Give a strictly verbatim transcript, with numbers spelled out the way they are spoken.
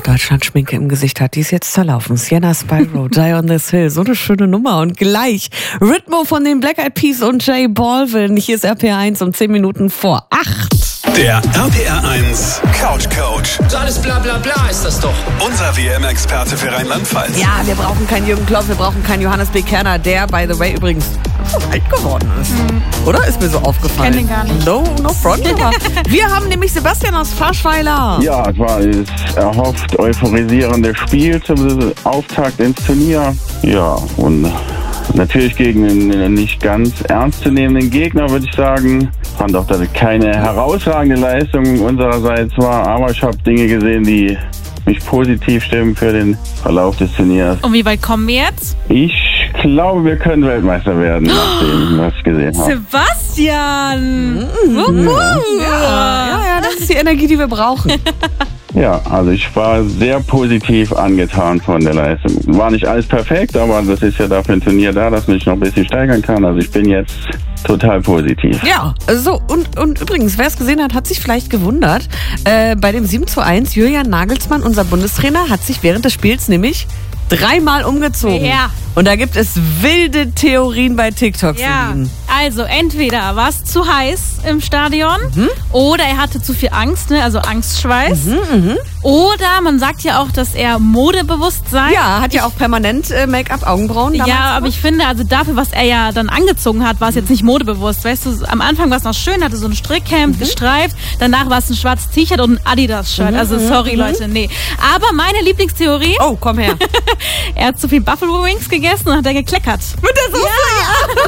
Deutschland Schminke im Gesicht hat, die ist jetzt zerlaufen. Sienna Spyro, Die on This Hill, so eine schöne Nummer. Und gleich Rhythmo von den Black Eyed Peas und J Balvin. Hier ist R P R eins um zehn Minuten vor acht. Der R P R eins Couch Coach. So alles bla bla bla ist das doch. Unser W M-Experte für Rheinland-Pfalz. Ja, wir brauchen keinen Jürgen Klopp, wir brauchen keinen Johannes B. Kerner, der, by the way, übrigens so alt geworden ist. Mhm. Oder? Ist mir so aufgefallen. Ich kenn den gar nicht. No, no front, aber wir haben nämlich Sebastian aus Fahrschweiler. Ja, es war das erhofft euphorisierende Spiel zum Auftakt ins Turnier. Ja, und natürlich gegen einen nicht ganz ernstzunehmenden Gegner, würde ich sagen. Ich fand auch, dass es keine herausragende Leistung unsererseits war, aber ich habe Dinge gesehen, die mich positiv stimmen für den Verlauf des Turniers. Und wie weit kommen wir jetzt? Ich glaube, wir können Weltmeister werden, nach dem, was ich gesehen habe. Sebastian! Mhm. Ja, ja, ja, das ist die Energie, die wir brauchen. Ja, also ich war sehr positiv angetan von der Leistung. War nicht alles perfekt, aber das ist ja dafür ein Turnier da, dass man sich noch ein bisschen steigern kann. Also ich bin jetzt total positiv. Ja, so und, und übrigens, wer es gesehen hat, hat sich vielleicht gewundert. Äh, bei dem sieben zu eins, Julian Nagelsmann, unser Bundestrainer, hat sich während des Spiels nämlich dreimal umgezogen. Ja. Und da gibt es wilde Theorien bei TikTok Ja, für ihn. also entweder war es zu heiß im Stadion Mhm. oder er hatte zu viel Angst, ne? Also Angstschweiß. Mhm, Oder man sagt ja auch, dass er modebewusst sei. ja, hat ja auch permanent äh, Make-up, Augenbrauen damals. Ja, aber ich finde, also dafür, was er ja dann angezogen hat, war es jetzt nicht modebewusst. Weißt du, am Anfang war es noch schön, hatte so ein Strickhemd, gestreift. Danach war es ein schwarzes T-Shirt und ein Adidas-Shirt. Also sorry, Leute, nee. Aber meine Lieblingstheorie, Oh, komm her. er hat zu viel Buffalo Wings gegessen und hat er gekleckert. Mit der Soße? Ja.